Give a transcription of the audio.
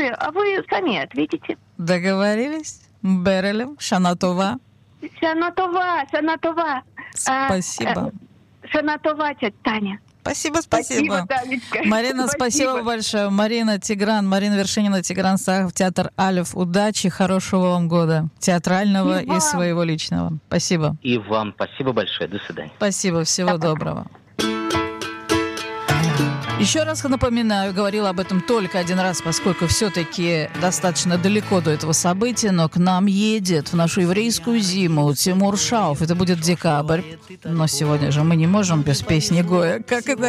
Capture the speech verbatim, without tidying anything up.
вопросы, а вы сами ответите. Договорились? Берелем, Шанатова. Шанатова, Шанатова. Спасибо. А, Шанатова, тетя Таня. Спасибо, спасибо. Спасибо, Танечка. Марина, спасибо. спасибо большое. Марина Тигран, Марина Вершинина, Тигран Сахов, театр Алеф. Удачи, хорошего вам года. Театрального и, и своего личного. Спасибо. И вам спасибо большое. До свидания. Спасибо, всего Пока. доброго. Еще раз напоминаю, говорила об этом только один раз, поскольку все-таки достаточно далеко до этого события, но к нам едет в нашу еврейскую зиму Тимур Шауф. Это будет декабрь, но сегодня же мы не можем без песни Гоя. Как это